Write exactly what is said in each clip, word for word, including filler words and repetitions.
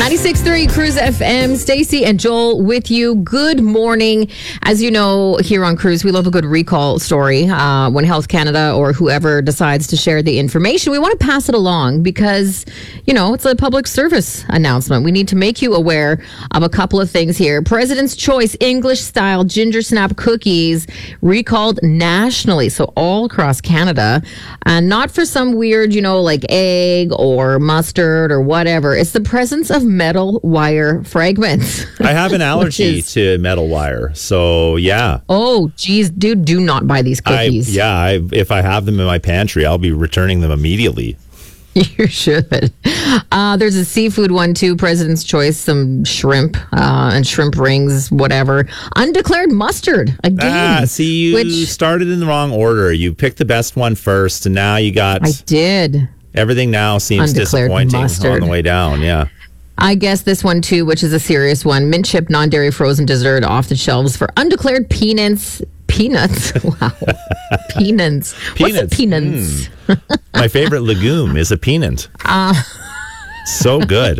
ninety-six point three Cruise F M. Stacey and Joel with you. Good morning. As you know, here on Cruise, we love a good recall story. Uh, when Health Canada or whoever decides to share the information, we want to pass it along because, you know, it's a public service announcement. We need to make you aware of a couple of things here. President's Choice English-style ginger snap cookies recalled nationally, so all across Canada. And not for some weird, you know, like egg or mustard or whatever. It's the presence of metal wire fragments. I have an allergy is, to metal wire, so yeah. Oh, geez, dude, do not buy these cookies. I, yeah, I, if I have them in my pantry, I'll be returning them immediately. You should. Uh, there's a seafood one too, President's Choice, some shrimp uh, and shrimp rings, whatever. Undeclared mustard, again. Ah, see, you which, started in the wrong order. You picked the best one first, and now you got... I did. Everything now seems Undeclared disappointing mustard. on the way down, yeah. I guess this one too, which is a serious one. Mint chip non-dairy frozen dessert off the shelves for undeclared peanuts. Peanuts? Wow. Peanuts. Peanuts. What's a peanuts? Mm. My favorite legume is a peanut. Uh, so good.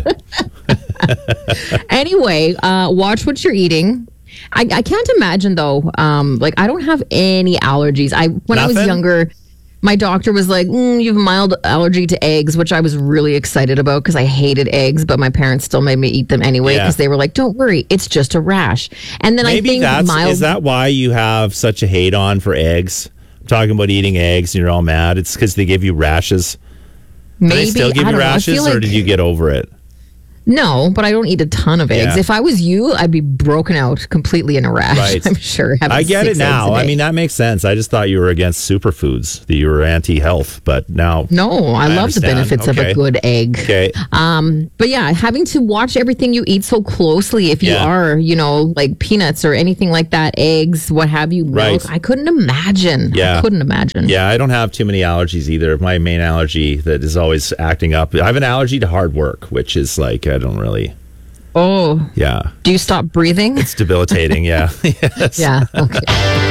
Anyway, uh, watch what you're eating. I, I can't imagine though. Um, like I don't have any allergies. I when Nothing? I was younger, my doctor was like, mm, "You have a mild allergy to eggs," which I was really excited about because I hated eggs, but my parents still made me eat them anyway because yeah. they were like, "Don't worry, it's just a rash." And then Maybe I think that's mild. Is that why you have such a hate on for eggs? I'm talking about eating eggs and you're all mad. It's because they give you rashes. Maybe Do they still give I you don't know. I rashes, feel or like- did you get over it? No, but I don't eat a ton of eggs. Yeah. If I was you, I'd be broken out completely in a rash. Right. I'm sure. having I get six it now. eggs a I day. mean, that makes sense. I just thought you were against superfoods, that you were anti-health, but now... No, I, I love the understand. benefits Okay. of a good egg. Okay. Um, but yeah, having to watch everything you eat so closely, if you Yeah. are, you know, like peanuts or anything like that, eggs, what have you, milk, Right. I couldn't imagine. Yeah. I couldn't imagine. Yeah, I don't have too many allergies either. My main allergy that is always acting up, I have an allergy to hard work, which is like, I don't really... Oh. Yeah. Do you stop breathing? It's debilitating, yeah. Yes. Yeah. Okay.